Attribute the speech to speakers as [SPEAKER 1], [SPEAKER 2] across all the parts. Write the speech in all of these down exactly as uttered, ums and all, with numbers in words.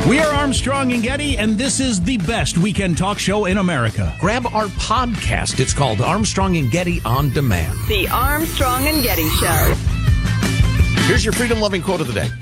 [SPEAKER 1] We are Armstrong and Getty, and this is the best weekend talk show in America.
[SPEAKER 2] Grab our podcast. It's called Armstrong and Getty On Demand.
[SPEAKER 3] The Armstrong and Getty Show.
[SPEAKER 2] Here's your freedom-loving quote of the day.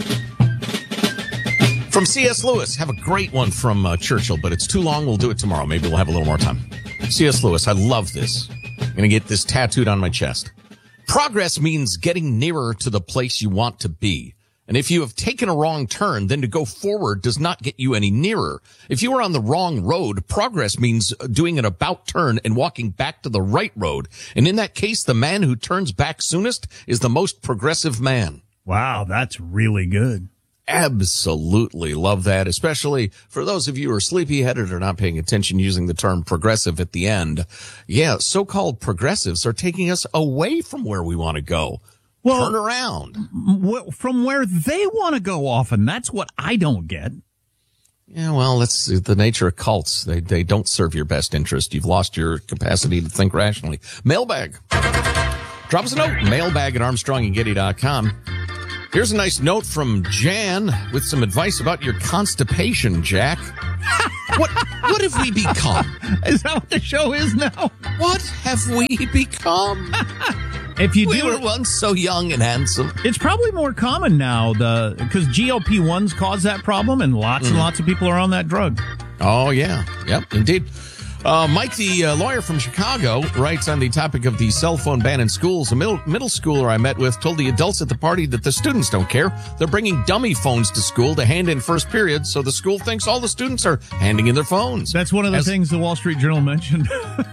[SPEAKER 2] From C S. Lewis. Have a great one from uh, Churchill, but it's too long. We'll do it tomorrow. Maybe we'll have a little more time. C S. Lewis. I love this. I'm going to get this tattooed on my chest. Progress means getting nearer to the place you want to be. And if you have taken a wrong turn, then to go forward does not get you any nearer. If you are on the wrong road, progress means doing an about turn and walking back to the right road. And in that case, the man who turns back soonest is the most progressive man.
[SPEAKER 1] Wow, that's really good.
[SPEAKER 2] Absolutely love that, especially for those of you who are sleepy-headed or not paying attention using the term progressive at the end. Yeah, so-called progressives are taking us away from where we want to go. Well, turn around.
[SPEAKER 1] W- from where they want to go often. That's what I don't get.
[SPEAKER 2] Yeah, well, that's the nature of cults. They they don't serve your best interest. You've lost your capacity to think rationally. Mailbag. Drop us a note. Mailbag at armstrong and getty dot com. Here's a nice note from Jan with some advice about your constipation, Jack. What what have we become?
[SPEAKER 1] Is that what the show is now?
[SPEAKER 2] What have we become?
[SPEAKER 1] If you
[SPEAKER 2] we
[SPEAKER 1] do,
[SPEAKER 2] were once so young and handsome.
[SPEAKER 1] It's probably more common now, the because G L P ones cause that problem, and lots mm. and lots of people are on that drug.
[SPEAKER 2] Oh, yeah. Yep, indeed. Uh, Mike, the uh, lawyer from Chicago, writes on the topic of the cell phone ban in schools. A middle, middle schooler I met with told the adults at the party that the students don't care. They're bringing dummy phones to school to hand in first period, so the school thinks all the students are handing in their phones.
[SPEAKER 1] That's one of the
[SPEAKER 2] As,
[SPEAKER 1] things the Wall Street Journal mentioned.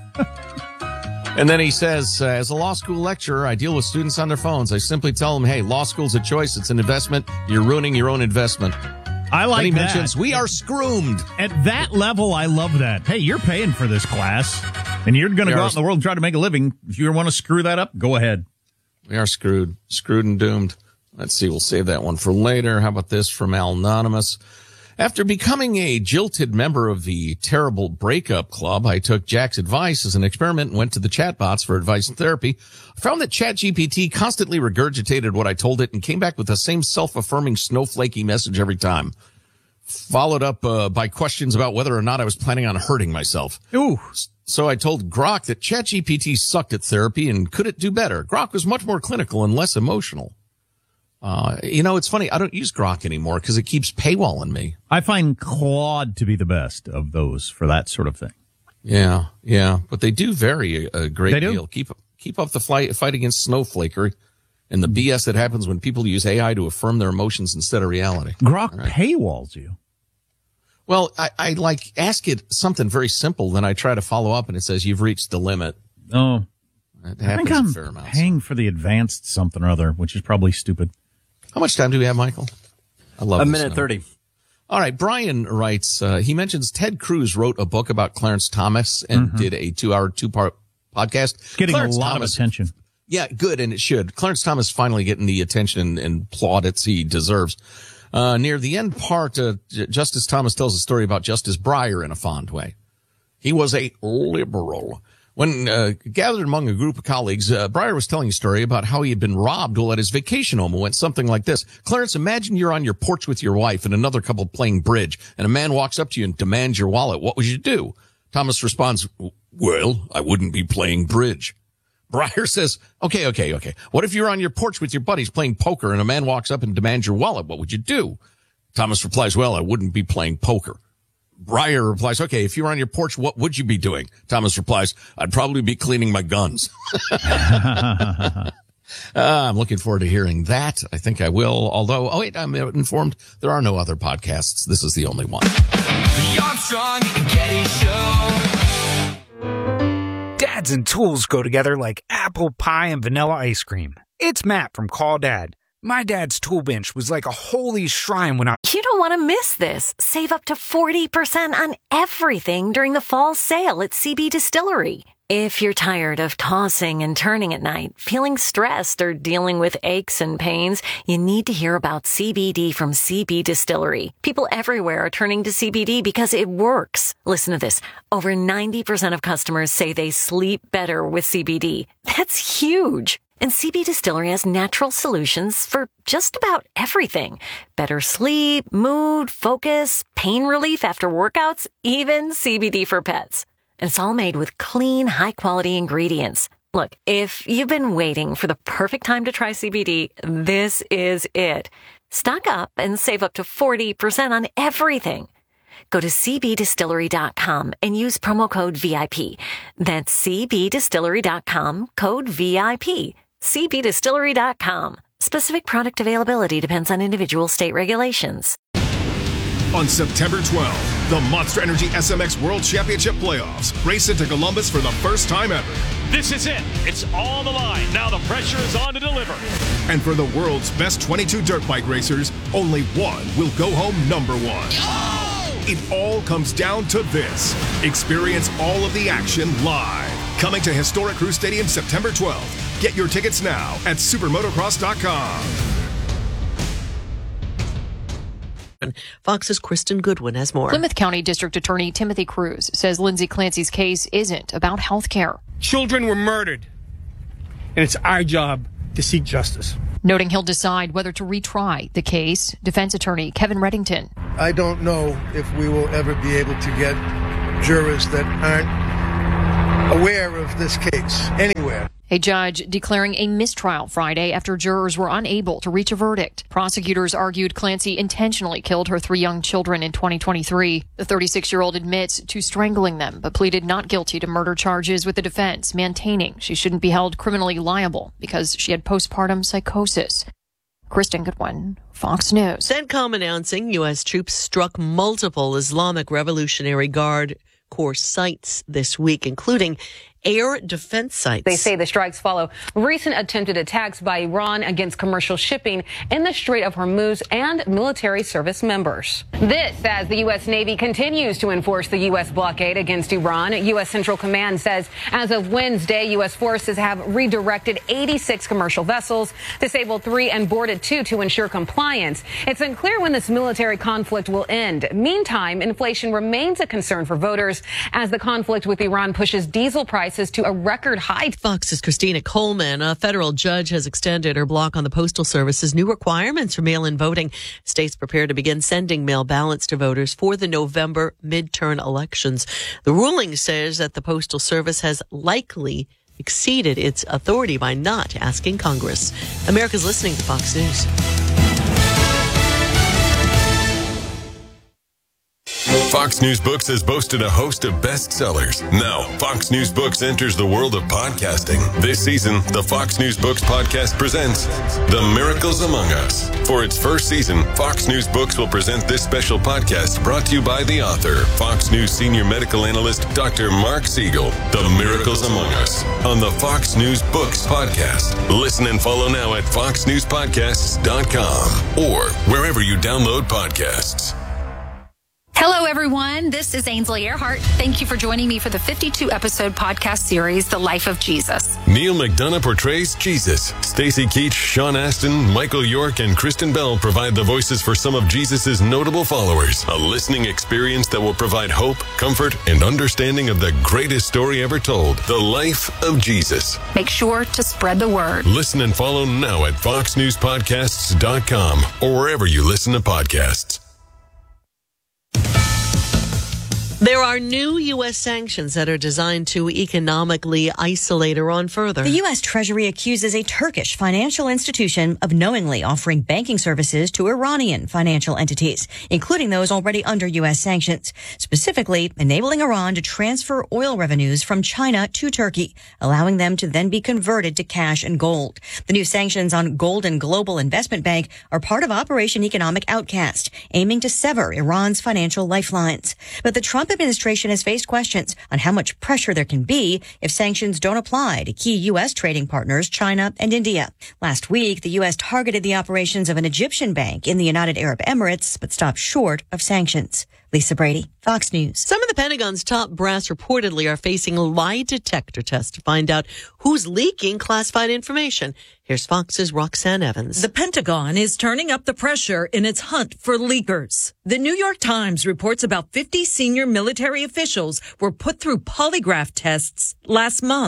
[SPEAKER 2] And then he says, uh, as a law school lecturer, I deal with students on their phones. I simply tell them, hey, law school's a choice. It's an investment. You're ruining your own investment.
[SPEAKER 1] I like
[SPEAKER 2] then he
[SPEAKER 1] that.
[SPEAKER 2] mentions, we are scroomed.
[SPEAKER 1] At that level, I love that. Hey, you're paying for this class, and you're going to go out in the world and try to make a living. If you want to screw that up, go ahead.
[SPEAKER 2] We are screwed. Screwed and doomed. Let's see. We'll save that one for later. How about this from Al Anonymous? After becoming a jilted member of the Terrible Breakup Club, I took Jack's advice as an experiment and went to the chatbots for advice and therapy. I found that ChatGPT constantly regurgitated what I told it and came back with the same self-affirming snowflakey message every time, followed up uh, by questions about whether or not I was planning on hurting myself.
[SPEAKER 1] Ooh.
[SPEAKER 2] So I told Grok that ChatGPT sucked at therapy and could it do better. Grok was much more clinical and less emotional. Uh, you know, it's funny. I don't use Grok anymore because it keeps paywalling me.
[SPEAKER 1] I find Claude to be the best of those for that sort of thing.
[SPEAKER 2] Yeah, yeah. But they do vary a, a great
[SPEAKER 1] they do.
[SPEAKER 2] deal. Keep keep up the fight, fight against snowflakery and the B S that happens when people use A I to affirm their emotions instead of reality.
[SPEAKER 1] Grok right. paywalls you.
[SPEAKER 2] Well, I, I like ask it something very simple, then I try to follow up and it says you've reached the limit.
[SPEAKER 1] Oh.
[SPEAKER 2] It
[SPEAKER 1] I think I'm paying for the advanced something or other, which is probably stupid.
[SPEAKER 2] How much time do we have, Michael? I love
[SPEAKER 4] a
[SPEAKER 2] this
[SPEAKER 4] minute
[SPEAKER 2] now.
[SPEAKER 4] thirty.
[SPEAKER 2] All right. Brian writes, uh, he mentions Ted Cruz wrote a book about Clarence Thomas and mm-hmm. did a two hour, two part podcast.
[SPEAKER 1] Getting
[SPEAKER 2] Clarence
[SPEAKER 1] a lot
[SPEAKER 2] Thomas,
[SPEAKER 1] of attention.
[SPEAKER 2] Yeah, good. And it should. Clarence Thomas finally getting the attention and, and plaudits he deserves. Uh, near the end part, uh, J- Justice Thomas tells a story about Justice Breyer in a fond way. He was a liberal. When uh, gathered among a group of colleagues, uh, Breyer was telling a story about how he had been robbed while at his vacation home. It went something like this. Clarence, imagine you're on your porch with your wife and another couple playing bridge, and a man walks up to you and demands your wallet. What would you do? Thomas responds, well, I wouldn't be playing bridge. Breyer says, okay, okay, okay. What if you're on your porch with your buddies playing poker and a man walks up and demands your wallet? What would you do? Thomas replies, well, I wouldn't be playing poker. Breyer replies, okay, if you were on your porch, what would you be doing? Thomas replies, I'd probably be cleaning my guns. uh, I'm looking forward to hearing that. I think I will, although, oh wait, I'm informed there are no other podcasts. This is the only one.
[SPEAKER 5] The Armstrong and Getty Show.
[SPEAKER 6] Dads and tools go together like apple pie and vanilla ice cream. It's Matt from Call Dad. My dad's tool bench was like a holy shrine when I...
[SPEAKER 7] You don't want to miss this. Save up to forty percent on everything during the fall sale at C B Distillery. If you're tired of tossing and turning at night, feeling stressed, or dealing with aches and pains, you need to hear about C B D from C B Distillery. People everywhere are turning to C B D because it works. Listen to this. Over ninety percent of customers say they sleep better with C B D. That's huge. And C B Distillery has natural solutions for just about everything. Better sleep, mood, focus, pain relief after workouts, even C B D for pets. And it's all made with clean, high-quality ingredients. Look, if you've been waiting for the perfect time to try C B D, this is it. Stock up and save up to forty percent on everything. Go to c b distillery dot com and use promo code V I P. That's c b distillery dot com, code V I P. c b distillery dot com. Specific product availability depends on individual state regulations.
[SPEAKER 4] On September twelfth, the Monster Energy S M X World Championship Playoffs race into Columbus for the first time ever.
[SPEAKER 8] This is it. It's on the line. Now the pressure is on to deliver.
[SPEAKER 4] And for the world's best twenty-two dirt bike racers, only one will go home number one. Oh! It all comes down to this. Experience all of the action live. Coming to historic Crew Stadium September twelfth. Get your tickets now at supermotocross dot com.
[SPEAKER 9] Fox's Kristen Goodwin has more.
[SPEAKER 10] Plymouth County District Attorney Timothy Cruz says Lindsay Clancy's case isn't about health care.
[SPEAKER 11] Children were murdered, and it's our job to seek justice.
[SPEAKER 10] Noting he'll decide whether to retry the case, defense attorney Kevin Reddington.
[SPEAKER 12] I don't know if we will ever be able to get jurors that aren't aware of this case anywhere.
[SPEAKER 10] A judge declaring a mistrial Friday after jurors were unable to reach a verdict. Prosecutors argued Clancy intentionally killed her three young children in twenty twenty-three. The thirty-six-year-old admits to strangling them, but pleaded not guilty to murder charges with the defense, maintaining she shouldn't be held criminally liable because she had postpartum psychosis. Kristen Goodwin, Fox News.
[SPEAKER 9] CENTCOM announcing U S troops struck multiple Islamic Revolutionary Guard Corps sites this week, including air defense sites.
[SPEAKER 13] They say the strikes follow recent attempted attacks by Iran against commercial shipping in the Strait of Hormuz and military service members. This as the U S Navy continues to enforce the U S blockade against Iran. U S Central Command says as of Wednesday, U S forces have redirected eighty-six commercial vessels, disabled three and boarded two to ensure compliance. It's unclear when this military conflict will end. Meantime, inflation remains a concern for voters as the conflict with Iran pushes diesel prices to a record high.
[SPEAKER 9] Fox's Christina Coleman. A federal judge has extended her block on the Postal Service's new requirements for mail-in voting. States prepare to begin sending mail ballots to voters for the November midterm elections. The ruling says that the Postal Service has likely exceeded its authority by not asking Congress. America's listening to Fox News.
[SPEAKER 14] Fox News Books has boasted a host of bestsellers. Now, Fox News Books enters the world of podcasting. This season, the Fox News Books podcast presents The Miracles Among Us. For its first season, Fox News Books will present this special podcast brought to you by the author, Fox News senior medical analyst, Doctor Mark Siegel. The Miracles Among Us on the Fox News Books podcast. Listen and follow now at fox news podcasts dot com or wherever you download podcasts.
[SPEAKER 15] Hello, everyone. This is Ainsley Earhart. Thank you for joining me for the fifty-two episode podcast series, The Life of Jesus.
[SPEAKER 14] Neil McDonough portrays Jesus. Stacy Keach, Sean Astin, Michael York, and Kristen Bell provide the voices for some of Jesus's notable followers. A listening experience that will provide hope, comfort, and understanding of the greatest story ever told, The Life of Jesus.
[SPEAKER 15] Make sure to spread the word.
[SPEAKER 14] Listen and follow now at fox news podcasts dot com or wherever you listen to podcasts.
[SPEAKER 9] There are new U S sanctions that are designed to economically isolate Iran further.
[SPEAKER 16] The U S Treasury accuses a Turkish financial institution of knowingly offering banking services to Iranian financial entities, including those already under U S sanctions, specifically enabling Iran to transfer oil revenues from China to Turkey, allowing them to then be converted to cash and gold. The new sanctions on Golden Global Investment Bank are part of Operation Economic Outcast, aiming to sever Iran's financial lifelines. But the Trump administration has faced questions on how much pressure there can be if sanctions don't apply to key U S trading partners, China and India. Last week, the U S targeted the operations of an Egyptian bank in the United Arab Emirates, but stopped short of sanctions. Lisa Brady, Fox News.
[SPEAKER 9] Some of the Pentagon's top brass reportedly are facing lie detector tests to find out who's leaking classified information. Here's Fox's Roxanne Evans.
[SPEAKER 17] The Pentagon is turning up the pressure in its hunt for leakers. The New York Times reports about fifty senior military officials were put through polygraph tests last month.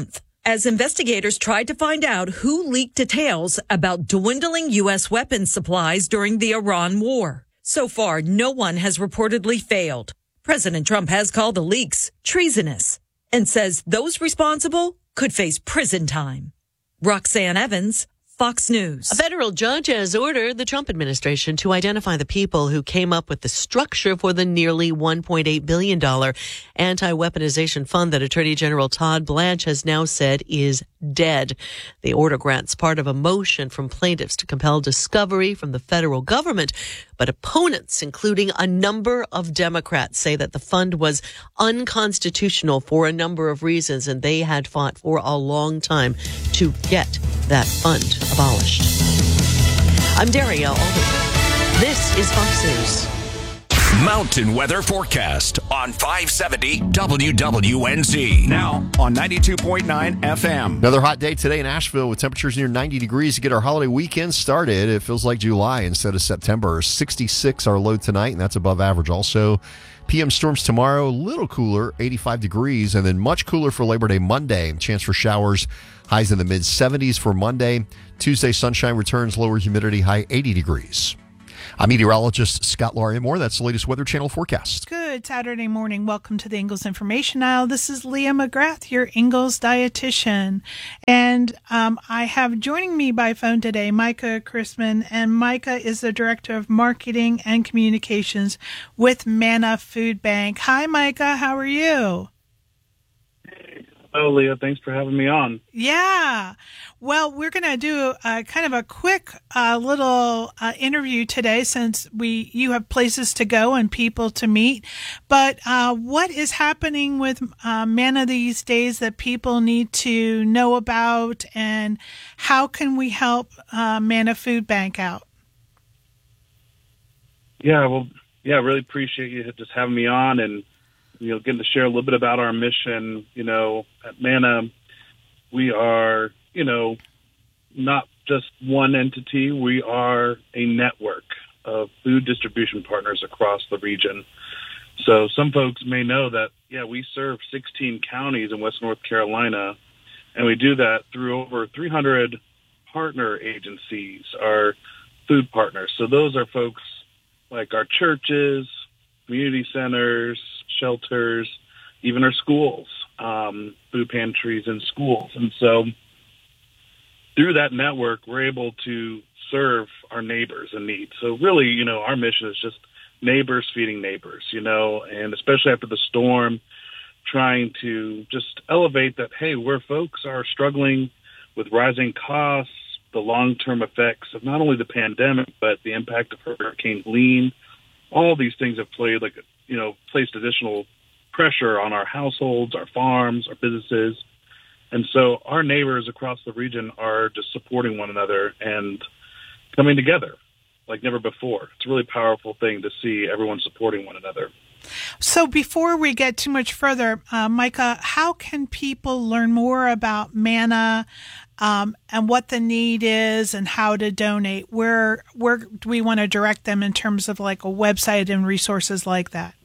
[SPEAKER 17] as investigators tried to find out who leaked details about dwindling U S weapons supplies during the Iran war. So far, no one has reportedly failed. President Trump has called the leaks treasonous and says those responsible could face prison time. Roxanne Evans, Fox News.
[SPEAKER 9] A federal judge has ordered the Trump administration to identify the people who came up with the structure for the nearly one point eight billion dollars anti-weaponization fund that Attorney General Todd Blanche has now said is dead. The order grants part of a motion from plaintiffs to compel discovery from the federal government, but opponents, including a number of Democrats, say that the fund was unconstitutional for a number of reasons, and they had fought for a long time to get that fund abolished. I'm Daria Alden. This is Fox News.
[SPEAKER 18] Mountain weather forecast on five seventy W W N Z.
[SPEAKER 19] Now on ninety-two point nine F M.
[SPEAKER 20] Another hot day today in Asheville with temperatures near ninety degrees to get our holiday weekend started. It feels like July instead of September. sixty-six our low tonight, and that's above average. Also, P M storms tomorrow, a little cooler, eighty-five degrees, and then much cooler for Labor Day Monday. Chance for showers, highs in the mid seventies for Monday. Tuesday, sunshine returns, lower humidity, high eighty degrees. I'm meteorologist Scott Laria Moore. That's the latest Weather Channel forecast.
[SPEAKER 21] Good Saturday morning. Welcome to the Ingalls Information Aisle. This is Leah McGrath, your Ingalls dietitian. And um, I have joining me by phone today Micah Chrisman. And Micah is the Director of Marketing and Communications with Manna Food Bank. Hi, Micah. How are you?
[SPEAKER 22] Hello, Leah. Thanks for having me on.
[SPEAKER 21] Yeah. Well, we're going to do a, kind of a quick uh, little uh, interview today since we you have places to go and people to meet. But uh, what is happening with uh, Manna these days that people need to know about, and how can we help uh, Manna Food Bank out?
[SPEAKER 22] Yeah, well, yeah, I really appreciate you just having me on and, you know, getting to share a little bit about our mission. You know, at Manna, we are, you know, not just one entity. We are a network of food distribution partners across the region. So some folks may know that, yeah, we serve sixteen counties in West North Carolina, and we do that through over three hundred partner agencies, our food partners. So those are folks like our churches, community centers, shelters, even our schools, um, food pantries in schools. And so through that network, we're able to serve our neighbors in need. So really, you know, our mission is just neighbors feeding neighbors, you know, and especially after the storm, trying to just elevate that, hey, where folks are struggling with rising costs, the long-term effects of not only the pandemic, but the impact of Hurricane Helene. All these things have played like, you know, placed additional pressure on our households, our farms, our businesses. And so our neighbors across the region are just supporting one another and coming together like never before. It's a really powerful thing to see everyone supporting one another.
[SPEAKER 21] So before we get too much further, uh, Micah, how can people learn more about Manna um, and what the need is and how to donate? Where where do we want to direct them in terms of like a website and resources like that?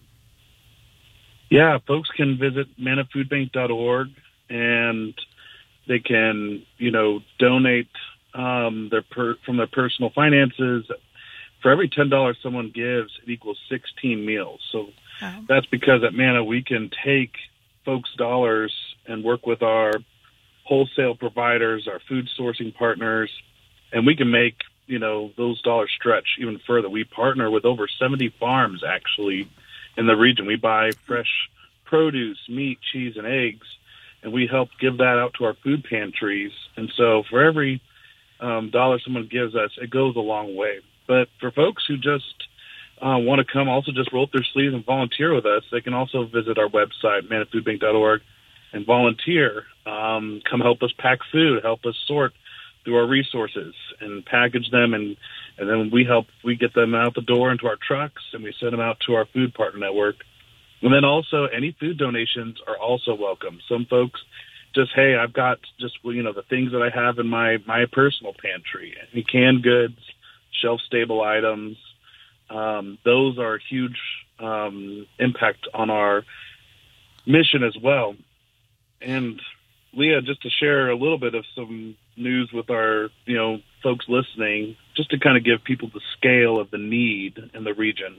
[SPEAKER 22] Yeah, folks can visit manna food bank dot org and they can, you know, donate um, their per, from their personal finances. For every ten dollars someone gives, it equals sixteen meals. So wow. That's because at Manna we can take folks' dollars and work with our wholesale providers, our food sourcing partners, and we can make, you know, those dollars stretch even further. We partner with over seventy farms, actually, in the region. We buy fresh produce, meat, cheese, and eggs, and we help give that out to our food pantries. And so for every um, dollar someone gives us, it goes a long way. But for folks who just uh, want to come, also just roll up their sleeves and volunteer with us, they can also visit our website, manna food bank dot org, and volunteer. Um, come help us pack food, help us sort through our resources and package them, and, and then we help, we get them out the door into our trucks, and we send them out to our food partner network. And then also any food donations are also welcome. Some folks just, hey, I've got just, you know, the things that I have in my, my personal pantry, any canned goods, shelf-stable items. Um, those are a huge um, impact on our mission as well. And Leah, just to share a little bit of some news with our, you know, folks listening, just to kind of give people the scale of the need in the region.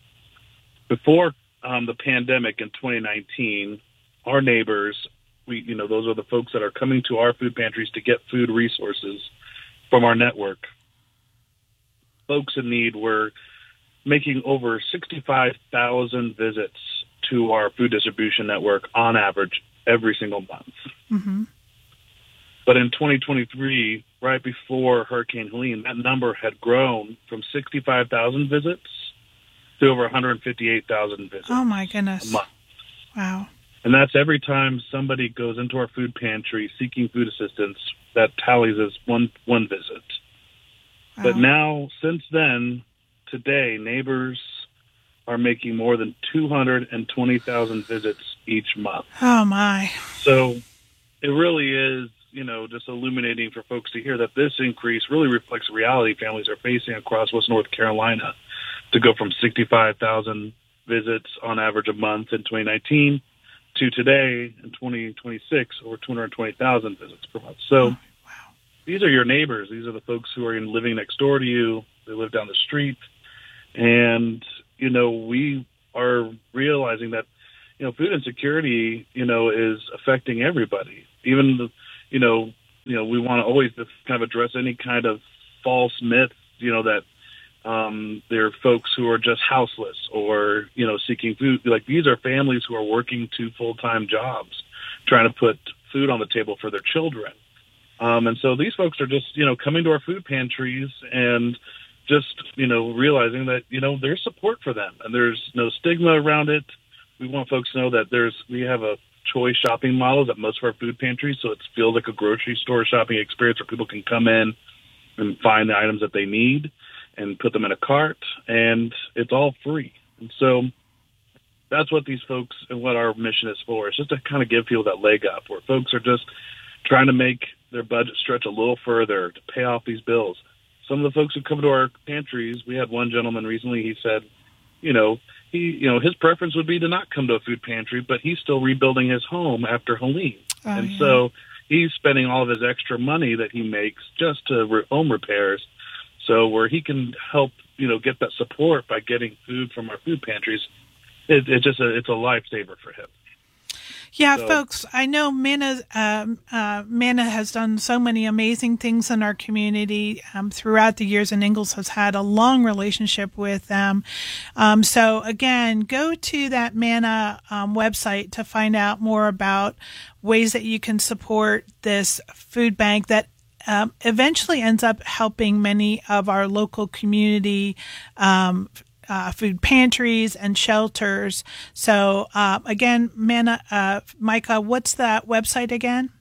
[SPEAKER 22] Before um, the pandemic in twenty nineteen, our neighbors, we, you know, those are the folks that are coming to our food pantries to get food resources from our network. Folks in need were making over sixty-five thousand visits to our food distribution network on average every single month.
[SPEAKER 21] Mm-hmm.
[SPEAKER 22] But in twenty twenty-three, right before Hurricane Helene, that number had grown from sixty-five thousand visits to over one hundred fifty-eight thousand visits.
[SPEAKER 21] Oh, my goodness.
[SPEAKER 22] A month.
[SPEAKER 21] Wow.
[SPEAKER 22] And that's every time somebody goes into our food pantry seeking food assistance, that tallies as one, one visit.
[SPEAKER 21] Wow.
[SPEAKER 22] But now, since then, today, neighbors are making more than two hundred twenty thousand visits each month.
[SPEAKER 21] Oh, my.
[SPEAKER 22] So it really is, you know, just illuminating for folks to hear that this increase really reflects the reality families are facing across West North Carolina, to go from sixty-five thousand visits on average a month in twenty nineteen to today in twenty twenty-six over two hundred twenty thousand visits per month. So
[SPEAKER 21] oh, wow.
[SPEAKER 22] These are your neighbors. These are the folks who are living next door to you. They live down the street. And, you know, we are realizing that, you know, food insecurity, you know, is affecting everybody. Even, the, you know, you know, we want to always just kind of address any kind of false myth, you know, that um, there are folks who are just houseless or, you know, seeking food. Like, these are families who are working two full-time jobs, trying to put food on the table for their children. Um, and so these folks are just, you know, coming to our food pantries and just, you know, realizing that, you know, there's support for them and there's no stigma around it. We want folks to know that there's, we have a choice shopping model at most of our food pantries, so it feels like a grocery store shopping experience where people can come in and find the items that they need and put them in a cart, and it's all free. And so that's what these folks and what our mission is for. It's just to kind of give people that leg up where folks are just trying to make their budget stretch a little further to pay off these bills. Some of the folks who come to our pantries, we had one gentleman recently, he said, you know, he, you know, his preference would be to not come to a food pantry, but he's still rebuilding his home after Helene.
[SPEAKER 21] Oh,
[SPEAKER 22] and
[SPEAKER 21] yeah.
[SPEAKER 22] so he's spending all of his extra money that he makes just to re- home repairs. So where he can help, you know, get that support by getting food from our food pantries, it, it just a, it's a lifesaver for him.
[SPEAKER 21] Yeah,
[SPEAKER 22] So-
[SPEAKER 21] folks, I know Manna, um, uh, Manna has done so many amazing things in our community um, throughout the years, and Ingalls has had a long relationship with them. Um, so, again, go to that Manna um, website to find out more about ways that you can support this food bank that um, eventually ends up helping many of our local community um Uh, food pantries and shelters. So, uh, again, Manna, uh, Micah, what's that website again?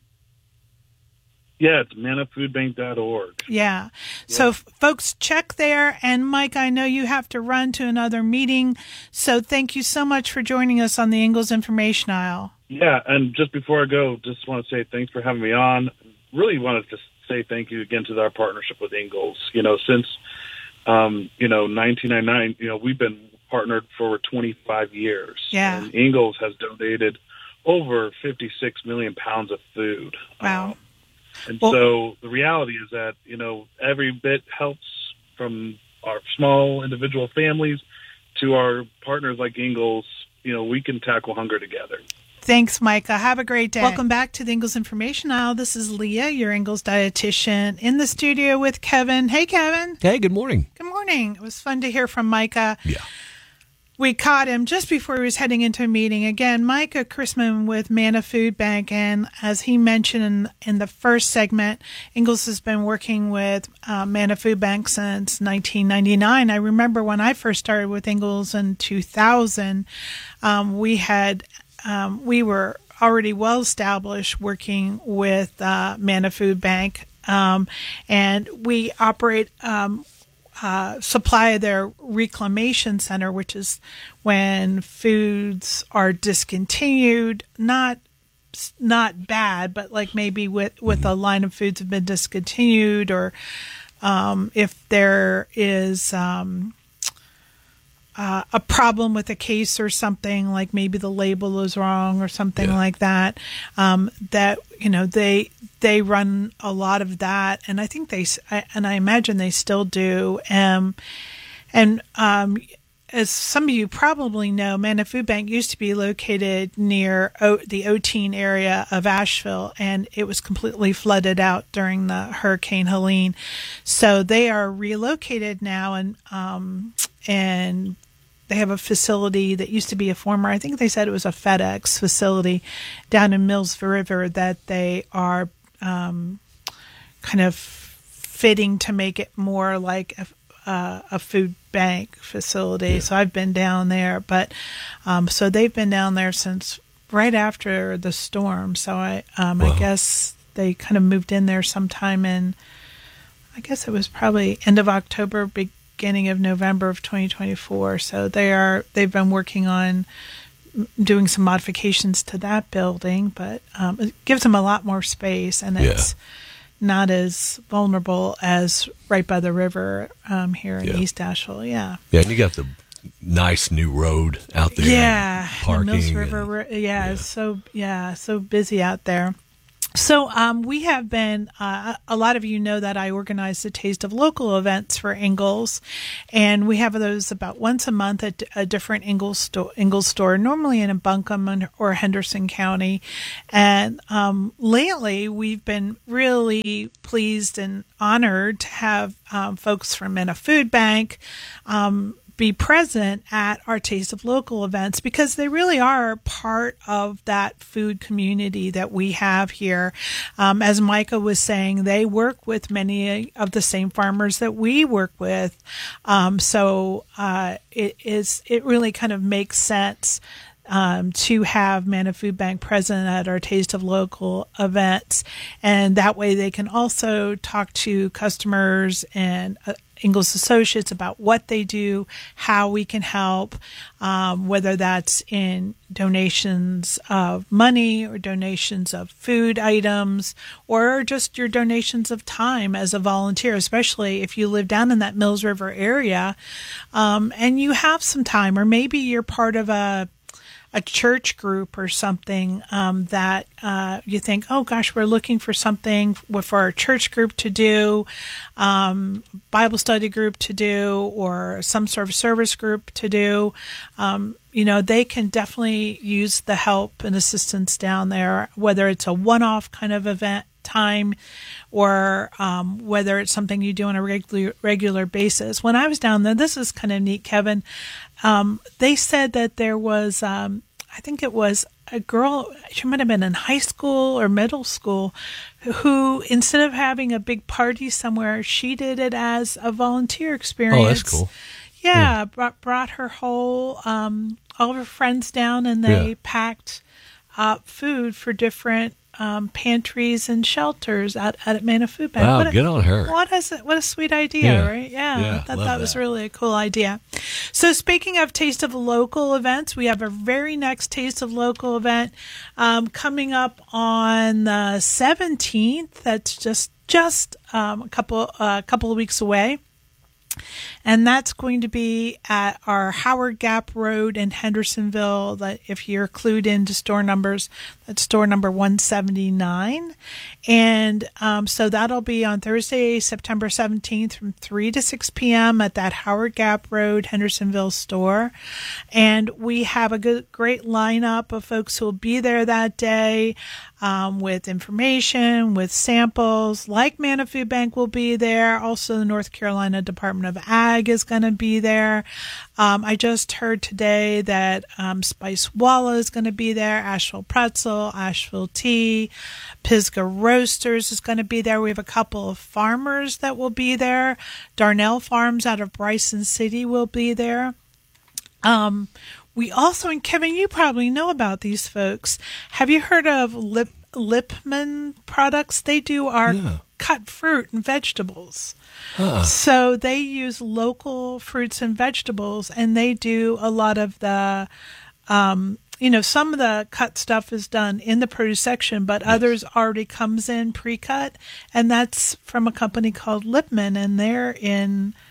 [SPEAKER 22] Yeah, it's manna food bank dot org.
[SPEAKER 21] Yeah. So, f- folks, check there. And, Mike, I know you have to run to another meeting. So, thank you so much for joining us on the Ingalls Information Aisle.
[SPEAKER 22] Yeah, and just before I go, just want to say thanks for having me on. Really wanted to say thank you again to our partnership with Ingalls. You know, since Um, you know, nineteen ninety-nine, you know, we've been partnered for over twenty-five years.
[SPEAKER 21] Yeah.
[SPEAKER 22] And Ingalls has donated over fifty-six million pounds of food.
[SPEAKER 21] Wow.
[SPEAKER 22] Um, and
[SPEAKER 21] Well-
[SPEAKER 22] so the reality is that, you know, every bit helps from our small individual families to our partners like Ingalls. You know, we can tackle hunger together.
[SPEAKER 21] Thanks, Micah. Have a great day. Welcome back to the Ingalls Information Aisle. This is Leah, your Ingalls dietitian, in the studio with Kevin. Hey, Kevin.
[SPEAKER 1] Hey, good morning.
[SPEAKER 21] Good morning. It was fun to hear from Micah.
[SPEAKER 1] Yeah.
[SPEAKER 21] We caught him just before he was heading into a meeting. Again, Micah Chrisman with Manna Food Bank. And as he mentioned in, in the first segment, Ingalls has been working with uh, Manna Food Bank since nineteen ninety-nine. I remember when I first started with Ingalls in two thousand, um, we had, um, we were already well established working with uh, Manna Food Bank. Um, and we operate, um, Uh, supply their reclamation center, which is when foods are discontinued, not not bad, but like maybe with, with a line of foods have been discontinued, or um, if there is um, uh, a problem with a case or something, like maybe the label is wrong or something yeah. like that, um, that, you know, they they run a lot of that. And I think they, and I imagine they still do. Um, and um, as some of you probably know, Manna Food Bank used to be located near o- the Otine area of Asheville, and it was completely flooded out during the Hurricane Helene. So they are relocated now, and um, and they have a facility that used to be a former, I think they said it was a FedEx facility down in Mills River that they are um, kind of fitting to make it more like a Uh, a food bank facility. Yeah. So I've been down there, but um, so they've been down there since right after the storm. So I, um, wow. I guess they kind of moved in there sometime in, I guess it was probably end of October, beginning of November of twenty twenty-four. So they are, they've been working on doing some modifications to that building, but um, it gives them a lot more space, and it's yeah. not as vulnerable as right by the river um, here in
[SPEAKER 1] yeah.
[SPEAKER 21] East Asheville. Yeah.
[SPEAKER 1] Yeah, and you got the nice new road out there.
[SPEAKER 21] Yeah.
[SPEAKER 1] Parking.
[SPEAKER 21] The Mills River. And, yeah, yeah. It's so, yeah, so busy out there. So um, we have been, uh, a lot of you know that I organize the Taste of Local events for Ingalls, and we have those about once a month at a different Ingalls store, Ingalls store, normally in Buncombe or Henderson County. And um, lately, we've been really pleased and honored to have um, folks from Manna Food Bank um, be present at our Taste of Local events, because they really are part of that food community that we have here. Um, as Micah was saying, they work with many of the same farmers that we work with. Um, so uh, it is it really kind of makes sense Um, to have Manna Food Bank present at our Taste of Local events. And that way they can also talk to customers and uh, Ingalls associates about what they do, how we can help, um, whether that's in donations of money or donations of food items, or just your donations of time as a volunteer, especially if you live down in that Mills River area um, and you have some time, or maybe you're part of a a church group or something um, that uh, you think, oh gosh, we're looking for something for our church group to do, um, Bible study group to do, or some sort of service group to do. Um, you know, they can definitely use the help and assistance down there, whether it's a one-off kind of event time or um, whether it's something you do on a regular regular basis. When I was down there, this is kind of neat, Kevin. Um, they said that there was, um, I think it was a girl, she might have been in high school or middle school, who instead of having a big party somewhere, she did it as a volunteer experience.
[SPEAKER 1] Oh, that's cool.
[SPEAKER 21] Yeah,
[SPEAKER 1] yeah.
[SPEAKER 21] Brought, brought her whole, um, all of her friends down, and they
[SPEAKER 1] yeah.
[SPEAKER 21] packed up food for different Um, pantries and shelters out, out at Manna Food Bank.
[SPEAKER 1] Wow,
[SPEAKER 21] what a,
[SPEAKER 1] good on her.
[SPEAKER 21] What is it? What a sweet idea,
[SPEAKER 1] yeah.
[SPEAKER 21] right? Yeah,
[SPEAKER 1] yeah
[SPEAKER 21] I thought that,
[SPEAKER 1] that
[SPEAKER 21] was really a cool idea. So speaking of Taste of Local events, we have our very next Taste of Local event um, coming up on the seventeenth. That's just just um, a couple a uh, couple of weeks away. And that's going to be at our Howard Gap Road in Hendersonville. That if you're clued into store numbers, that's store number one seventy-nine. And um, so that'll be on Thursday, September seventeenth from three to six p.m. at that Howard Gap Road, Hendersonville store. And we have a good, great lineup of folks who will be there that day um, with information, with samples. Like Manna Food Bank will be there. Also, the North Carolina Department of Ag is going to be there. Um, I just heard today that um, Spice Walla is going to be there, Asheville Pretzel, Asheville Tea, Pisgah Roasters is going to be there. We have a couple of farmers that will be there. Darnell Farms out of Bryson City will be there. Um, we also, and Kevin, you probably know about these folks. Have you heard of Lip, Lipman products? They do our yeah. cut fruit and vegetables. Huh. So they use local fruits and vegetables, and they do a lot of the, um, you know, some of the cut stuff is done in the produce section, but yes. others already comes in pre-cut, and that's from a company called Lipman, and they're in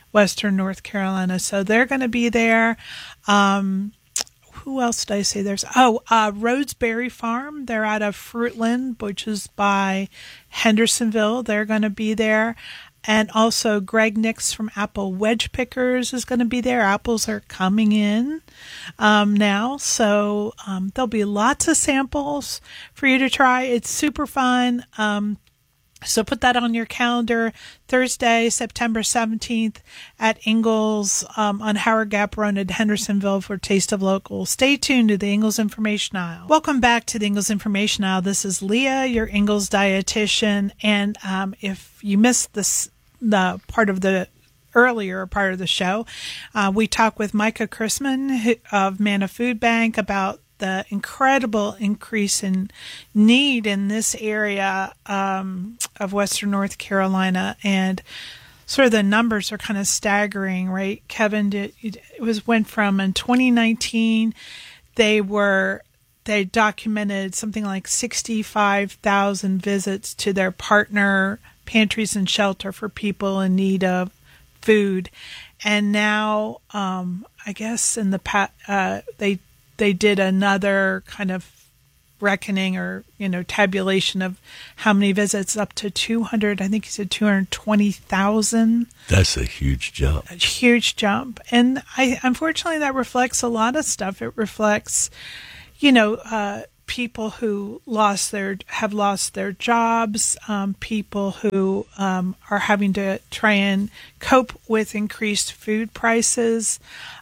[SPEAKER 21] Western North Carolina. So they're going to be there. Um, who else did I say there's? Oh, uh, Rhodes Berry Farm. They're out of Fruitland, which is by Hendersonville. They're going to be there. And also Greg Nix from Apple Wedge Pickers is going to be there. Apples are coming in um, now. So um, there'll be lots of samples for you to try. It's super fun. Um, So put that on your calendar, Thursday, September seventeenth at Ingles um, on Howard Gap Road at Hendersonville for Taste of Local. Stay tuned to the Ingles Information Aisle. Welcome back to the Ingles Information Aisle. This is Leah, your Ingles dietitian. And um, if you missed this, the part of the earlier part of the show, uh, we talked with Micah Chrisman of Manna Food Bank about the incredible increase in need in this area um, of Western North Carolina, and sort of the numbers are kind of staggering, right? Kevin, it, it was went from in twenty nineteen, they were they documented something like sixty-five thousand visits to their partner pantries and shelter for people in need of food, and now um, I guess in the past uh, they. They did another kind of reckoning or, you know, tabulation of how many visits, up to two hundred, I think he said two hundred twenty thousand.
[SPEAKER 1] That's a huge jump.
[SPEAKER 21] A huge jump. And I, unfortunately, that reflects a lot of stuff. It reflects, you know, uh, people who lost their, have lost their jobs, um, people who um, are having to try and cope with increased food prices.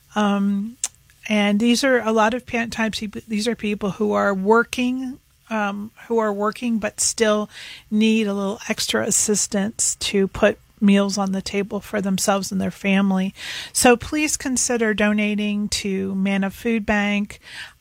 [SPEAKER 21] Um And these are a lot of times, these are people who are working, um, who are working, but still need a little extra assistance to put meals on the table for themselves and their family. So please consider donating to Manna Food Bank.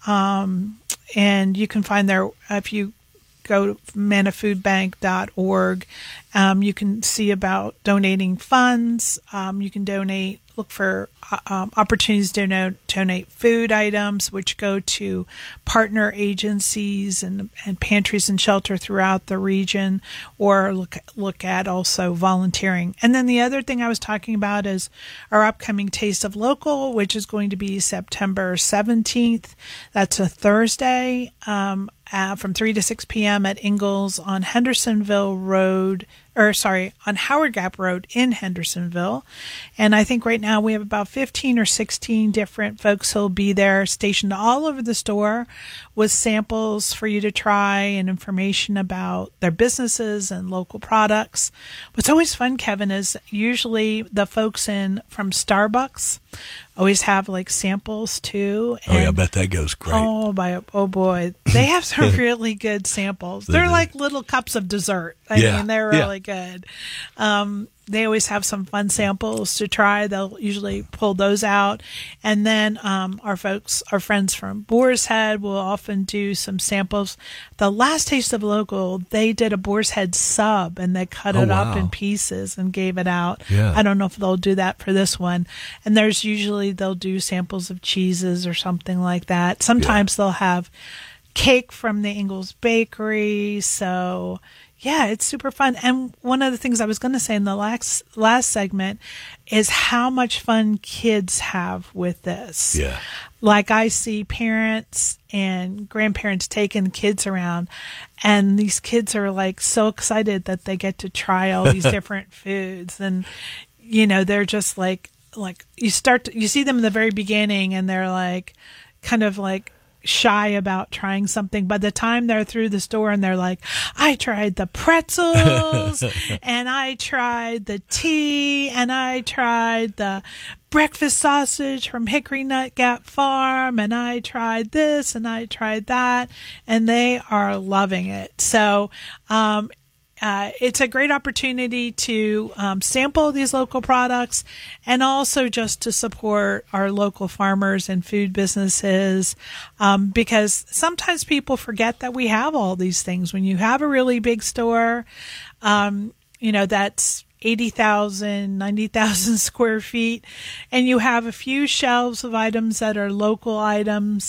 [SPEAKER 21] Um, and you can find their, if you go to manna food bank dot org, um, you can see about donating funds. Um, you can donate, look for um, opportunities to donate, donate food items, which go to partner agencies and, and pantries and shelter throughout the region, or look look at also volunteering. And then the other thing I was talking about is our upcoming Taste of Local, which is going to be September seventeenth. That's a Thursday um, uh, from three to six p.m. at Ingles on Hendersonville Road, or sorry, on Howard Gap Road in Hendersonville. And I think right now we have about fifteen or sixteen different folks who'll be there stationed all over the store with samples for you to try and information about their businesses and local products. What's always fun, Kevin, is usually the folks in from Starbucks always have like samples too.
[SPEAKER 1] And, oh yeah, I bet that goes great.
[SPEAKER 21] Oh, by, oh boy. They have some really good samples.
[SPEAKER 1] They
[SPEAKER 21] They're
[SPEAKER 1] do.
[SPEAKER 21] like little cups of dessert. I
[SPEAKER 1] Yeah,
[SPEAKER 21] mean, they're
[SPEAKER 1] yeah.
[SPEAKER 21] really good. Um, they always have some fun samples to try. They'll usually pull those out. And then um, our folks, our friends from Boar's Head will often do some samples. The last Taste of Local, they did a Boar's Head sub, and they cut
[SPEAKER 1] Oh,
[SPEAKER 21] it up
[SPEAKER 1] wow.
[SPEAKER 21] in pieces and gave it out.
[SPEAKER 1] Yeah.
[SPEAKER 21] I don't know if they'll do that for this one. And there's usually, they'll do samples of cheeses or something like that. Sometimes they'll have cake from the Ingles Bakery. So yeah, it's super fun. And one of the things I was going to say in the last last segment is how much fun kids have with this.
[SPEAKER 1] Yeah.
[SPEAKER 21] Like I see parents and grandparents taking kids around, and these kids are like so excited that they get to try all these different foods. And, you know, they're just like, like you start to, you see them in the very beginning, and they're like kind of like shy about trying something. By the time they're through the store and they're like, I tried the pretzels and I tried the tea and I tried the breakfast sausage from Hickory Nut Gap Farm and I tried this and I tried that, and they are loving it. So, um, Uh, it's a great opportunity to um, sample these local products, and also just to support our local farmers and food businesses, um, because sometimes people forget that we have all these things. When you have a really big store, um, you know, that's eighty thousand, ninety thousand square feet, and you have a few shelves of items that are local items,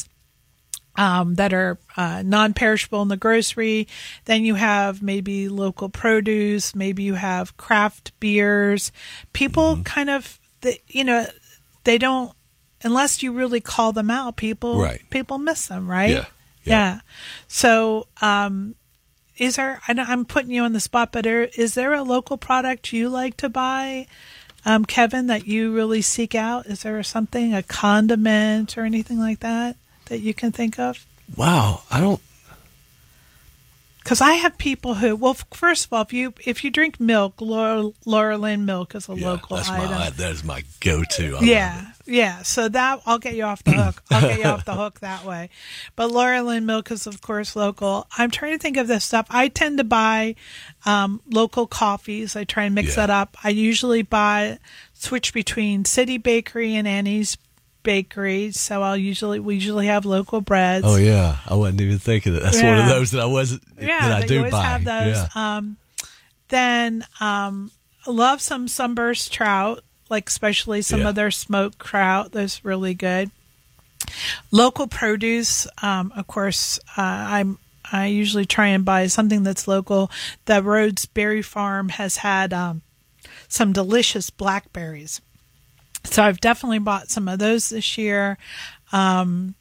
[SPEAKER 21] Um, that are uh, non-perishable in the grocery. Then you have maybe local produce. Maybe you have craft beers. People mm-hmm. kind of, the, you know, they don't, unless you really call them out, people,
[SPEAKER 1] right.
[SPEAKER 21] people miss them, right?
[SPEAKER 1] Yeah.
[SPEAKER 21] Yeah. yeah. So, um, is there, I know I'm putting you on the spot, but are, is there a local product you like to buy, um, Kevin, that you really seek out? Is there something, a condiment or anything like that that you can think of?
[SPEAKER 1] Wow. I don't.
[SPEAKER 21] Because I have people who, well, first of all, if you if you drink milk, Laura, Laura Lynn milk is a
[SPEAKER 1] Yeah,
[SPEAKER 21] local
[SPEAKER 1] that's
[SPEAKER 21] item.
[SPEAKER 1] my that is my go-to. I
[SPEAKER 21] yeah, yeah. So that I'll get you off the hook. I'll get you off the hook that way. But Laura Lynn milk is, of course, local. I'm trying to think of this stuff. I tend to buy um, local coffees. I try and mix
[SPEAKER 1] Yeah.
[SPEAKER 21] that up. I usually buy switch between City Bakery and Annie's Bakery. So I'll usually we usually have local breads.
[SPEAKER 1] Oh yeah, I wasn't even thinking that. That's
[SPEAKER 21] Yeah.
[SPEAKER 1] one of those that I wasn't.
[SPEAKER 21] Yeah,
[SPEAKER 1] that I
[SPEAKER 21] but
[SPEAKER 1] do
[SPEAKER 21] you always
[SPEAKER 1] buy.
[SPEAKER 21] have those.
[SPEAKER 1] Yeah.
[SPEAKER 21] Um, then um, love some sunburst trout, like especially some
[SPEAKER 1] Yeah.
[SPEAKER 21] of their smoked trout. That's really good. Local produce, um, of course. Uh, I'm I usually try and buy something that's local. The Rhodes Berry Farm has had um, some delicious blackberries. So I've definitely bought some of those this year. Um,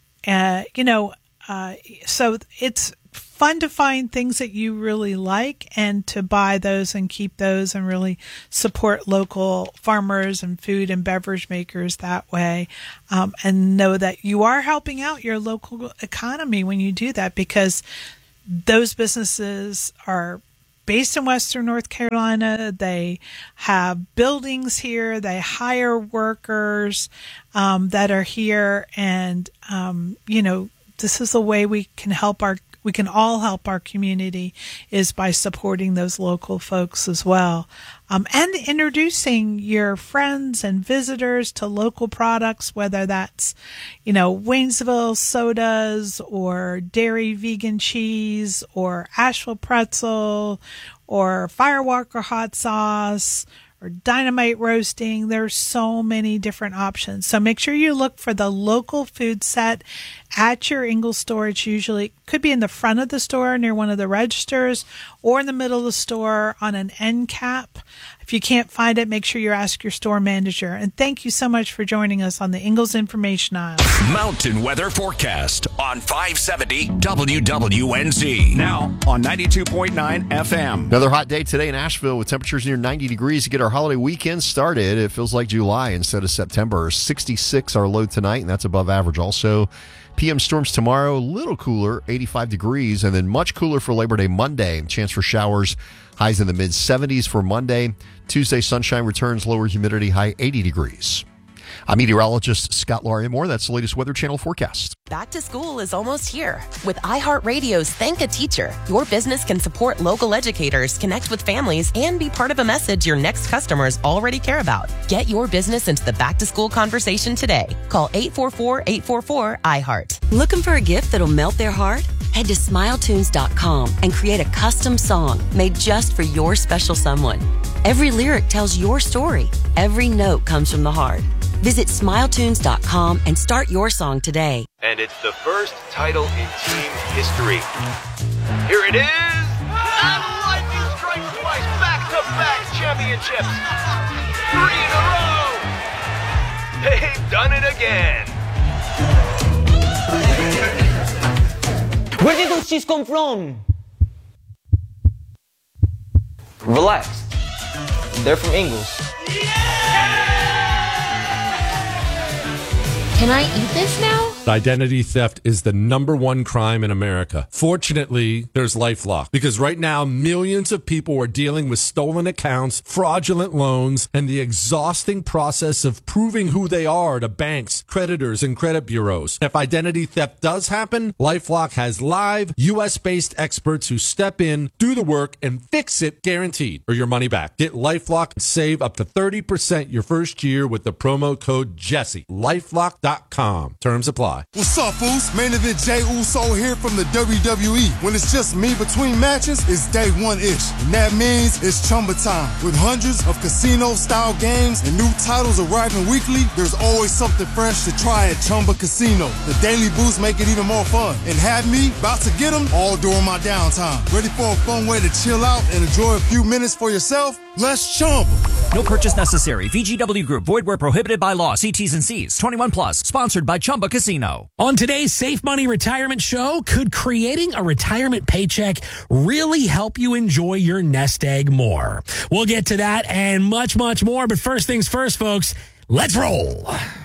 [SPEAKER 21] uh, you know, uh, so it's fun to find things that you really like and to buy those and keep those and really support local farmers and food and beverage makers that way. Um, and know that you are helping out your local economy when you do that, because those businesses are based in Western North Carolina. They have buildings here. They hire workers um, that are here. And, um, you know, this is a way we can help our, we can all help our community, is by supporting those local folks as well. Um, and introducing your friends and visitors to local products, whether that's, you know, Waynesville sodas or dairy vegan cheese or Asheville pretzel or Firewalker hot sauce or Dynamite roasting. There's so many different options. So make sure you look for the local food set at your Ingles store. It's usually could be in the front of the store near one of the registers, or in the middle of the store on an end cap. If you can't find it, make sure you ask your store manager. And thank you so much for joining us on the Ingles Information Aisle.
[SPEAKER 18] Mountain weather forecast on five seventy W W N Z.
[SPEAKER 19] Now on ninety-two point nine F M.
[SPEAKER 20] Another hot day today in Asheville with temperatures near ninety degrees to get our holiday weekend started. It feels like July instead of September. sixty-six our low tonight, and that's above average. Also, P M storms tomorrow, a little cooler, eighty-five degrees, and then much cooler for Labor Day Monday. Chance for showers, highs in the mid seventies for Monday. Tuesday, sunshine returns, lower humidity, high eighty degrees. I'm meteorologist Scott Larimore. That's the latest Weather Channel forecast.
[SPEAKER 2] Back to school is almost here. With iHeartRadio's Thank a Teacher, your business can support local educators, connect with families, and be part of a message your next customers already care about. Get your business into the back-to-school conversation today. Call eight four four, eight four four, I heart.
[SPEAKER 3] Looking for a gift that'll melt their heart? Head to smile tunes dot com and create a custom song made just for your special someone. Every lyric tells your story. Every note comes from the heart. Visit smile tunes dot com and start your song today.
[SPEAKER 23] And it's the first title in team history. Here it is! And lightning strikes twice, back-to-back championships. Three in a row! They've done it again!
[SPEAKER 24] Where did those cheese come from? Relax. They're from Ingles.
[SPEAKER 25] Can I eat this now?
[SPEAKER 26] Identity theft is the number one crime in America. Fortunately, there's LifeLock, because right now millions of people are dealing with stolen accounts, fraudulent loans, and the exhausting process of proving who they are to banks, creditors, and credit bureaus. If identity theft does happen, LifeLock has live U S-based experts who step in, do the work, and fix it guaranteed, or your money back. Get LifeLock and save up to thirty percent your first year with the promo code Jesse. LifeLock dot com. Terms apply.
[SPEAKER 27] What's up, Foos? Main Event Jay Uso here from the W W E. When it's just me between matches, it's day one-ish. And that means it's Chumba time. With hundreds of casino-style games and new titles arriving weekly, there's always something fresh to try at Chumba Casino. The daily boosts make it even more fun. And have me about to get them all during my downtime. Ready for a fun way to chill out and enjoy a few minutes for yourself? Let's Chumba.
[SPEAKER 4] No purchase necessary. V G W Group. Void where prohibited by law. See T's and C's. twenty-one plus. Sponsored by Chumba Casino.
[SPEAKER 5] On today's Safe Money Retirement Show, could creating a retirement paycheck really help you enjoy your nest egg more? We'll get to that and much, much more. But first things first, folks, let's roll.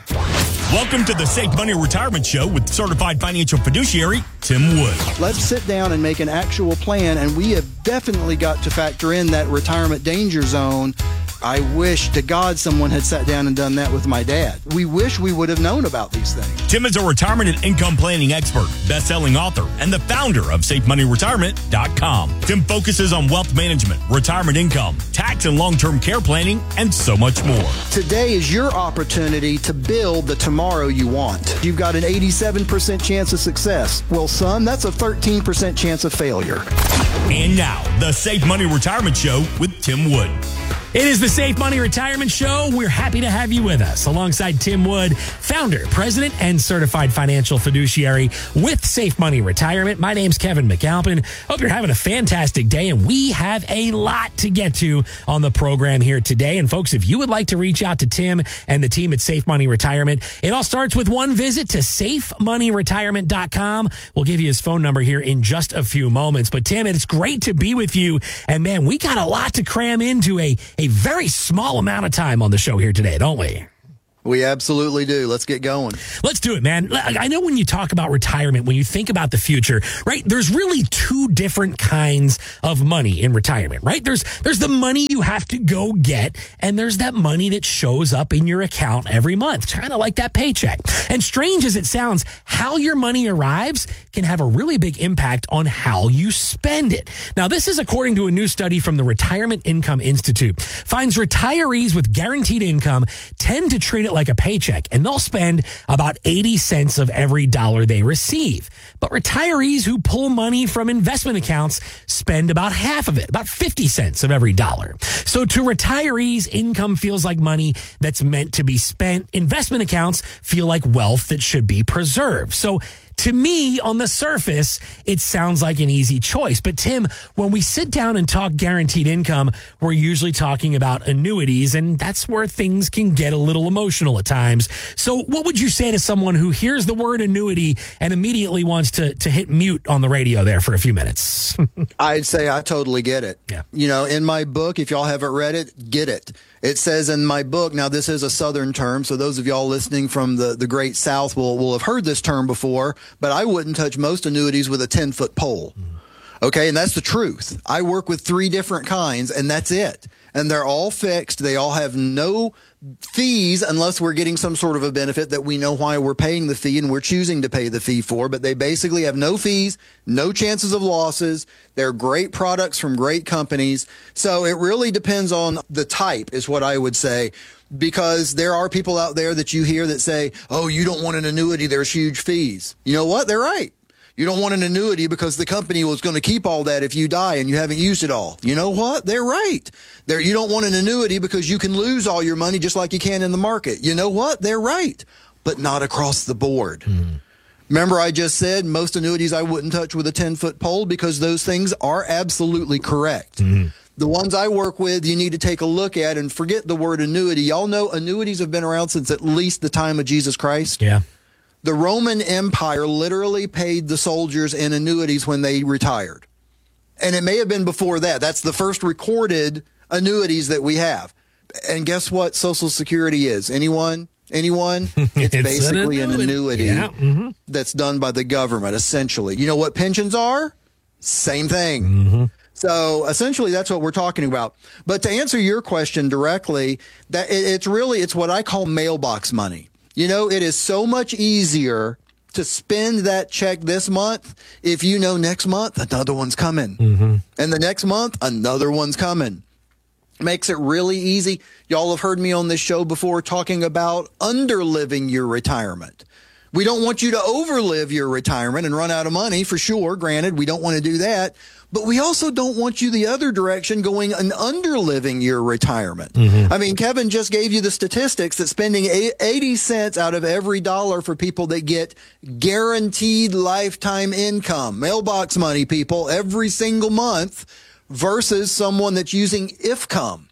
[SPEAKER 6] Welcome to the Safe Money Retirement Show with certified financial fiduciary Tim Wood.
[SPEAKER 7] Let's sit down and make an actual plan, and we have definitely got to factor in that retirement danger zone. I wish to God someone had sat down and done that with my dad. We wish we would have known about these things.
[SPEAKER 6] Tim is a retirement and income planning expert, best-selling author, and the founder of Safe Money Retirement dot com. Tim focuses on wealth management, retirement income, tax and long-term care planning, and so much more.
[SPEAKER 7] Today is your opportunity to build the tomorrow you want. You've got an eighty-seven percent chance of success. Well, son, that's a thirteen percent chance of failure.
[SPEAKER 6] And now, the Safe Money Retirement Show with Tim Wood.
[SPEAKER 5] It is the Safe Money Retirement Show. We're happy to have you with us alongside Tim Wood, founder, president, and certified financial fiduciary with Safe Money Retirement. My name's Kevin McAlpin. Hope you're having a fantastic day, and we have a lot to get to on the program here today. And folks, if you would like to reach out to Tim and the team at Safe Money Retirement, it all starts with one visit to safe money retirement dot com. We'll give you his phone number here in just a few moments. But Tim, it's great to be with you. And man, we got a lot to cram into a a very small amount of time on the show here today, don't we?
[SPEAKER 7] We absolutely do. Let's get going.
[SPEAKER 5] Let's do it, man. I know when you talk about retirement, when you think about the future, right, there's really two different kinds of money in retirement, right? There's there's the money you have to go get, and there's that money that shows up in your account every month, kind of like that paycheck. And strange as it sounds, how your money arrives can have a really big impact on how you spend it. Now, this is according to a new study from the Retirement Income Institute. Finds retirees with guaranteed income tend to treat it like a paycheck, and they'll spend about eighty cents of every dollar they receive. But retirees who pull money from investment accounts spend about half of it, about fifty cents of every dollar. So to retirees, income feels like money that's meant to be spent. Investment accounts feel like wealth that should be preserved. So to me, on the surface, it sounds like an easy choice. But Tim, when we sit down and talk guaranteed income, we're usually talking about annuities, and that's where things can get a little emotional at times. So what would you say to someone who hears the word annuity and immediately wants to, to hit mute on the radio there for a few minutes?
[SPEAKER 7] I'd say I totally get it.
[SPEAKER 5] Yeah.
[SPEAKER 7] You know, in my book, if y'all haven't read it, get it. It says in my book, now this is a Southern term, so those of y'all listening from the, the Great South will, will have heard this term before, but I wouldn't touch most annuities with a ten-foot pole. Okay, and that's the truth. I work with three different kinds, and that's it. And they're all fixed. They all have no fees unless we're getting some sort of a benefit that we know why we're paying the fee and we're choosing to pay the fee for. But they basically have no fees, no chances of losses. They're great products from great companies. So it really depends on the type is what I would say, because there are people out there that you hear that say, oh, you don't want an annuity, there's huge fees. You know what? They're right. You don't want an annuity because the company was going to keep all that if you die and you haven't used it all. You know what? They're right. There, you don't want an annuity because you can lose all your money just like you can in the market. You know what? They're right, but not across the board. Mm. Remember, I just said most annuities I wouldn't touch with a ten-foot pole because those things are absolutely correct. Mm. The ones I work with, you need to take a look at and forget the word annuity. Y'all know annuities have been around since at least the time of Jesus Christ.
[SPEAKER 5] Yeah.
[SPEAKER 7] The Roman Empire literally paid the soldiers in annuities when they retired. And it may have been before that. That's the first recorded annuities that we have. And guess what Social Security is? Anyone? Anyone? It's, it's basically an annuity, an annuity yeah. mm-hmm. that's done by the government, essentially. You know what pensions are? Same thing. Mm-hmm. So essentially, that's what we're talking about. But to answer your question directly, that it, it's really, it's what I call mailbox money. You know, it is so much easier to spend that check this month if you know next month another one's coming. Mm-hmm. And the next month, another one's coming. Makes it really easy. Y'all have heard me on this show before talking about underliving your retirement. We don't want you to overlive your retirement and run out of money, for sure. Granted, we don't want to do that. But we also don't want you the other direction, going and underliving your retirement. Mm-hmm. I mean, Kevin just gave you the statistics that spending eighty cents out of every dollar for people that get guaranteed lifetime income, mailbox money, people, every single month, versus someone that's using IFCOM,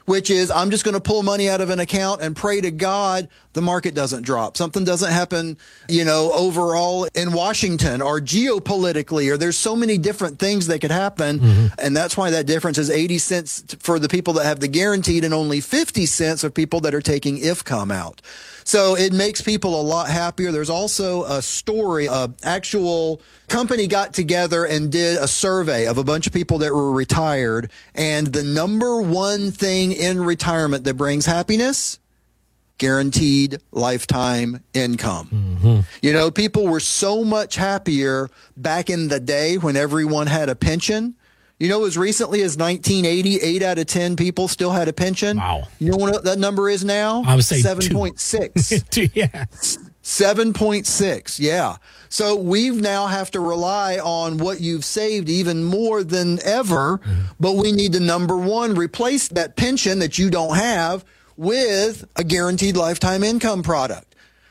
[SPEAKER 7] which is I'm just going to pull money out of an account and pray to God the market doesn't drop. Something doesn't happen, you know, overall in Washington or geopolitically, or there's so many different things that could happen. Mm-hmm. And that's why that difference is eighty cents for the people that have the guaranteed and only fifty cents of people that are taking I F C O M out. So it makes people a lot happier. There's also a story, a actual company got together and did a survey of a bunch of people that were retired. And the number one thing in retirement that brings happiness, guaranteed lifetime income. Mm-hmm. You know, people were so much happier back in the day when everyone had a pension. You know, as recently as nineteen eighty, eight out of ten people still had a pension.
[SPEAKER 5] Wow.
[SPEAKER 7] You know what that number is now?
[SPEAKER 5] I would say
[SPEAKER 7] seven point six.
[SPEAKER 5] Yeah.
[SPEAKER 7] seven point six, yeah. So we now have to rely on what you've saved even more than ever, mm-hmm. but we need to, number one, replace that pension that you don't have with a guaranteed lifetime income product.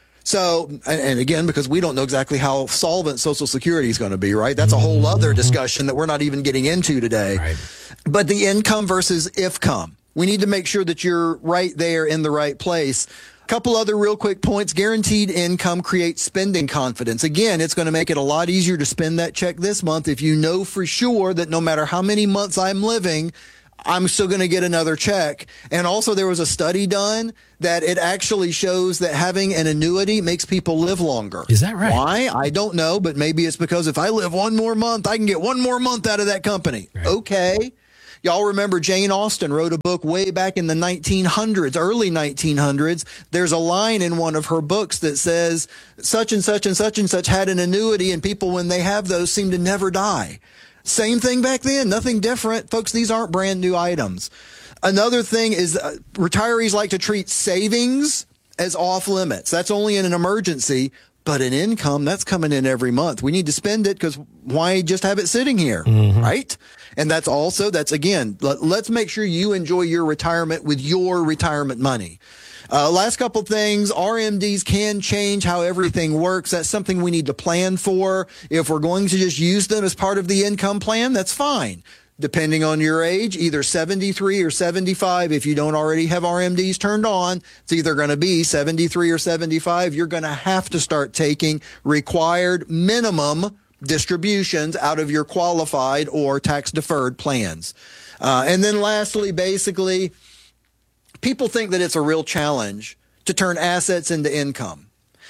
[SPEAKER 7] So, and again, because we don't know exactly how solvent Social Security is going to be, right? That's a whole other discussion that we're not even getting into today.
[SPEAKER 5] Right.
[SPEAKER 7] But the income versus I F C O M, we need to make sure that you're right there in the right place. A couple other real quick points. Guaranteed income creates spending confidence. Again, it's going to make it a lot easier to spend that check this month if you know for sure that no matter how many months I'm living, I'm still going to get another check. And also there was a study done that it actually shows that having an annuity makes people live longer.
[SPEAKER 5] Is that right?
[SPEAKER 7] Why? I don't know, but maybe it's because if I live one more month, I can get one more month out of that company. Right. Okay. Y'all remember Jane Austen wrote a book way back in the nineteen hundreds, early nineteen hundreds. There's a line in one of her books that says such and such and such and such had an annuity, and people, when they have those, seem to never die. Same thing back then, nothing different. Folks, these aren't brand new items. Another thing is uh, retirees like to treat savings as off limits. That's only in an emergency, but an income, that's coming in every month. We need to spend it because why just have it sitting here, mm-hmm. right? And that's also, that's again, let, let's make sure you enjoy your retirement with your retirement money. Uh, last couple things, R M Ds can change how everything works. That's something we need to plan for. If we're going to just use them as part of the income plan, that's fine. Depending on your age, either seventy-three or seventy-five. If you don't already have R M Ds turned on, it's either going to be seventy-three or seventy-five. You're going to have to start taking required minimum distributions out of your qualified or tax deferred plans. Uh, and then lastly, basically, people think that it's a real challenge to turn assets into income.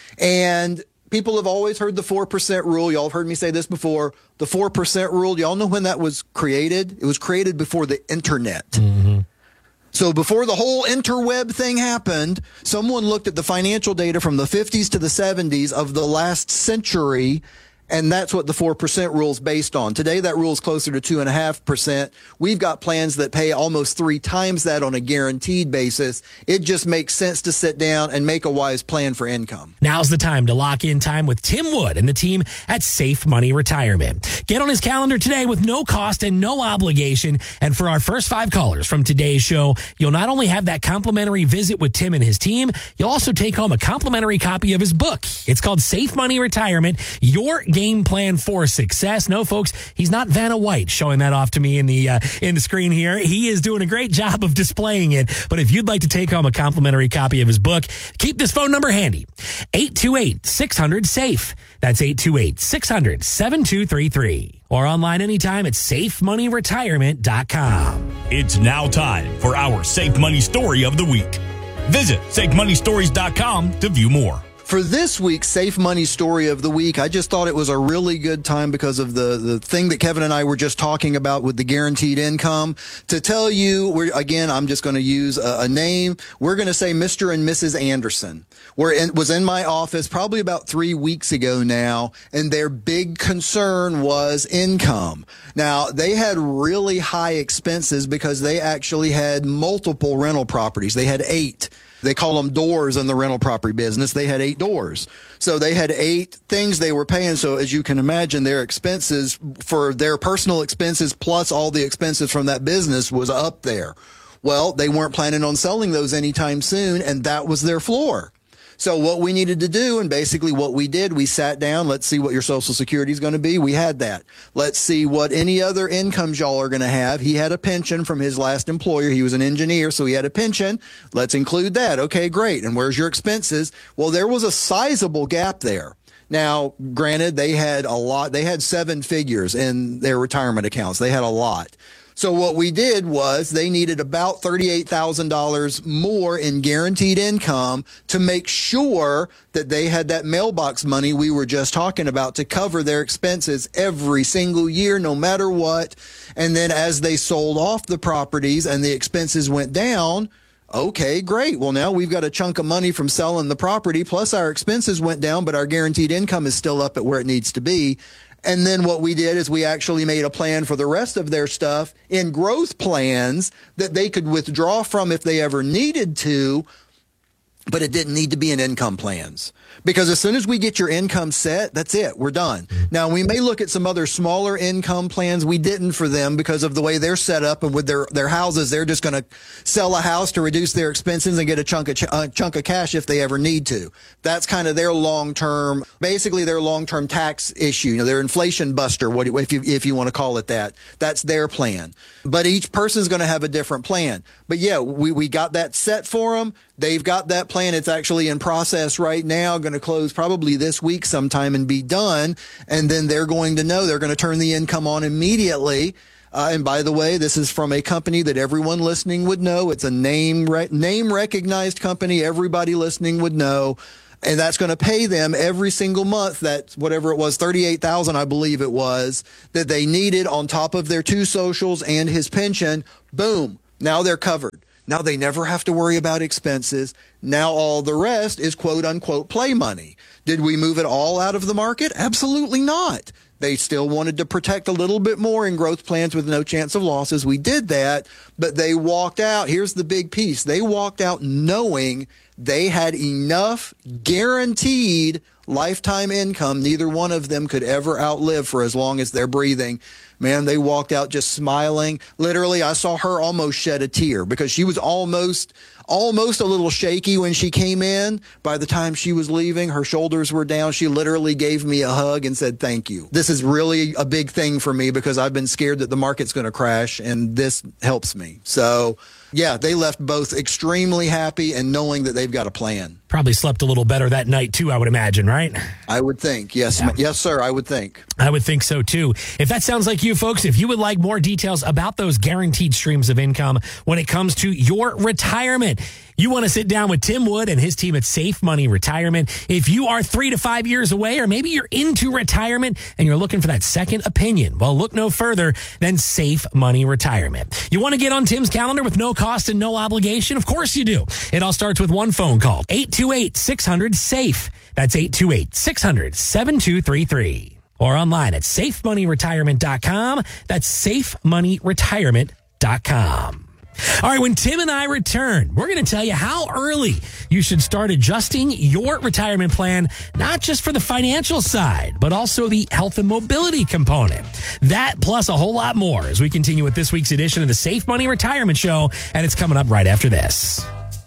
[SPEAKER 7] And people have always heard the four percent rule. Y'all have heard me say this before. The four percent rule, y'all know when that was created? It was created before the internet. Mm-hmm. So before the whole interweb thing happened, someone looked at the financial data from the fifties to the seventies of the last century, and that's what the four percent rule is based on. Today, that rule is closer to two point five percent. We've got plans that pay almost three times that on a guaranteed basis. It just makes sense to sit down and make a wise plan for income.
[SPEAKER 5] Now's the time to lock in time with Tim Wood and the team at Safe Money Retirement. Get on his calendar today with no cost and no obligation. And for our first five callers from today's show, you'll not only have that complimentary visit with Tim and his team, you'll also take home a complimentary copy of his book. It's called Safe Money Retirement, Your Game Plan for Success. No, folks, he's not Vanna White showing that off to me in the uh, in the screen here. He is doing a great job of displaying it. But if you'd like to take home a complimentary copy of his book, keep this phone number handy. eight two eight, six hundred, SAFE. That's eight two eight, six hundred, seven two three three. Or online anytime at safe money retirement dot com.
[SPEAKER 6] It's now time for our Safe Money Story of the Week. Visit safe money stories dot com to view more.
[SPEAKER 7] For this week's Safe Money Story of the Week, I just thought it was a really good time because of the, the thing that Kevin and I were just talking about with the guaranteed income. To tell you, we're, again, I'm just going to use a, a name. We're going to say Mister and Missus Anderson were in, was in my office probably about three weeks ago now, and their big concern was income. Now, they had really high expenses because they actually had multiple rental properties. They had eight. They call them doors in the rental property business. They had eight doors. So they had eight things they were paying. So as you can imagine, their expenses for their personal expenses plus all the expenses from that business was up there. Well, they weren't planning on selling those anytime soon, and that was their floor. So what we needed to do, and basically what we did, we sat down, let's see what your Social Security is going to be. We had that. Let's see what any other incomes y'all are going to have. He had a pension from his last employer. He was an engineer, so he had a pension. Let's include that. Okay, great. And where's your expenses? Well, there was a sizable gap there. Now, granted, they had a lot. They had seven figures in their retirement accounts. They had a lot. So what we did was they needed about thirty-eight thousand dollars more in guaranteed income to make sure that they had that mailbox money we were just talking about to cover their expenses every single year, no matter what. And then as they sold off the properties and the expenses went down, okay, great. Well, now we've got a chunk of money from selling the property, plus our expenses went down, but our guaranteed income is still up at where it needs to be. And then what we did is we actually made a plan for the rest of their stuff in growth plans that they could withdraw from if they ever needed to, but it didn't need to be in income plans. Because as soon as we get your income set, that's it. We're done. Now, we may look at some other smaller income plans. We didn't for them because of the way they're set up, and with their, their houses, they're just going to sell a house to reduce their expenses and get a chunk of ch- uh, chunk of cash if they ever need to. That's kind of their long-term, basically their long-term tax issue, you know, their inflation buster, what if you, if you want to call it that. That's their plan. But each person's going to have a different plan. But yeah, we, we got that set for them. They've got that plan. It's actually in process right now, going to close probably this week sometime and be done. And then they're going to know they're going to turn the income on immediately. Uh, and by the way, this is from a company that everyone listening would know. It's a name re- name recognized company. Everybody listening would know. And that's going to pay them every single month that whatever it was, thirty-eight thousand dollars, I believe it was, that they needed on top of their two socials and his pension. Boom. Now they're covered. Now they never have to worry about expenses. Now all the rest is quote unquote play money. Did we move it all out of the market? Absolutely not. They still wanted to protect a little bit more in growth plans with no chance of losses. We did that, but they walked out. Here's the big piece. They walked out knowing they had enough guaranteed lifetime income neither one of them could ever outlive for as long as they're breathing. Man, they walked out just smiling. Literally, I saw her almost shed a tear because she was almost, almost a little shaky when she came in. By the time she was leaving, her shoulders were down. She literally gave me a hug and said, thank you. This is really a big thing for me because I've been scared that the market's going to crash, and this helps me. So, yeah, they left both extremely happy and knowing that they've got a plan.
[SPEAKER 5] Probably slept a little better that night, too, I would imagine, right?
[SPEAKER 7] I would think. Yes, yeah. Yes, sir, I would think.
[SPEAKER 5] I would think so, too. If that sounds like you, folks, if you would like more details about those guaranteed streams of income when it comes to your retirement, you want to sit down with Tim Wood and his team at Safe Money Retirement. If you are three to five years away, or maybe you're into retirement and you're looking for that second opinion, well, look no further than Safe Money Retirement. You want to get on Tim's calendar with no cost and no obligation? Of course you do. It all starts with one phone call, eight two eight, six hundred, SAFE. That's eight two eight, six hundred, seven two three three. Or online at safe money retirement dot com. That's safe money retirement dot com. All right, when Tim and I return, we're going to tell you how early you should start adjusting your retirement plan, not just for the financial side, but also the health and mobility component. That plus a whole lot more as we continue with this week's edition of the Safe Money Retirement Show, and it's coming up right after this.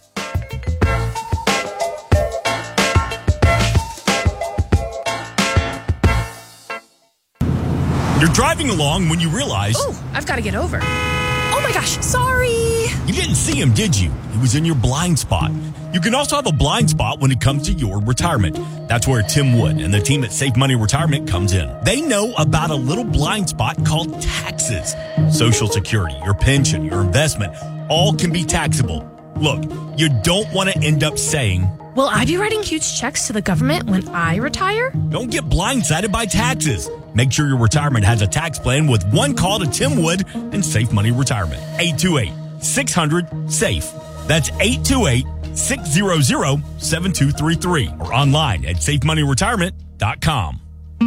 [SPEAKER 6] You're driving along when you realize...
[SPEAKER 8] Oh, I've got to get over. Oh my gosh, sorry.
[SPEAKER 6] You didn't see him, did you? He was in your blind spot. You can also have a blind spot when it comes to your retirement. That's where Tim Wood and the team at Safe Money Retirement comes in. They know about a little blind spot called taxes. Social Security, your pension, your investment, all can be taxable. Look, you don't want to end up saying...
[SPEAKER 8] Will I be writing huge checks to the government when I retire?
[SPEAKER 6] Don't get blindsided by taxes. Make sure your retirement has a tax plan with one call to Tim Wood and Safe Money Retirement. eight two eight, six hundred, SAFE. That's eight two eight, six hundred, seven two three three. Or online at safe money retirement dot com.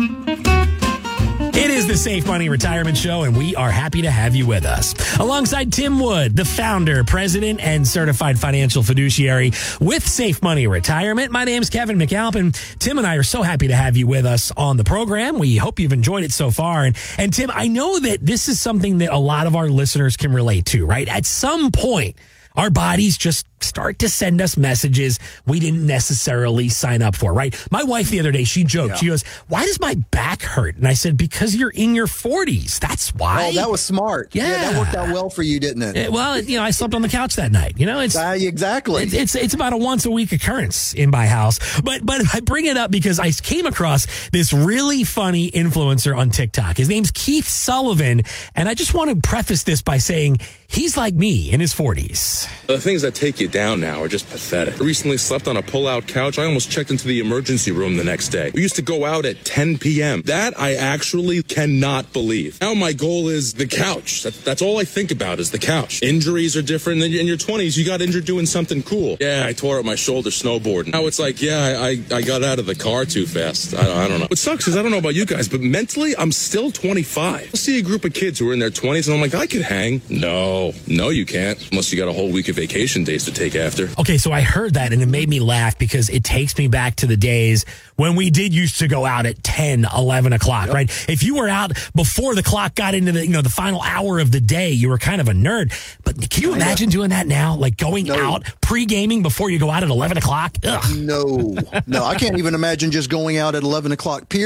[SPEAKER 5] It is the Safe Money Retirement Show, and we are happy to have you with us. Alongside Tim Wood, the founder, president, and certified financial fiduciary with Safe Money Retirement. My name's Kevin McAlpin. Tim and I are so happy to have you with us on the program. We hope you've enjoyed it so far. And, and Tim, I know that this is something that a lot of our listeners can relate to, right? At some point, our bodies just start to send us messages we didn't necessarily sign up for, right? My wife the other day, she joked. Yeah. She goes, why does my back hurt? And I said, because you're in your forties. That's why.
[SPEAKER 7] Oh, that was smart.
[SPEAKER 5] Yeah.
[SPEAKER 7] yeah that worked out well for you, didn't it?
[SPEAKER 5] it well, you know, I slept on the couch that night. You know, it's
[SPEAKER 7] uh, exactly.
[SPEAKER 5] It, it's it's about a once a week occurrence in my house. But but I bring it up because I came across this really funny influencer on TikTok. His name's Keith Sullivan, and I just want to preface this by saying he's like me in his forties.
[SPEAKER 10] The things that take you down now are just pathetic. I recently slept on a pull-out couch. I almost checked into the emergency room the next day. We used to go out at ten p.m. That I actually cannot believe. Now my goal is the couch. That, that's all I think about is the couch. Injuries are different. In your twenties, you got injured doing something cool. Yeah, I tore up my shoulder snowboarding. Now it's like, yeah, I, I, I got out of the car too fast. I, I don't know. What sucks is I don't know about you guys, but mentally, I'm still twenty-five. I see a group of kids who are in their twenties, and I'm like, I could hang. No, no, you can't, unless you got a whole week of vacation days to take after.
[SPEAKER 5] Okay, so I heard that, and it made me laugh because it takes me back to the days when we did used to go out at ten, eleven o'clock, yep. right? If you were out before the clock got into the, you know, the final hour of the day, you were kind of a nerd. But can you imagine doing that now? Like going no. out pre-gaming before you go out at eleven o'clock? Ugh.
[SPEAKER 7] No, no, I can't even imagine just going out at eleven o'clock, period.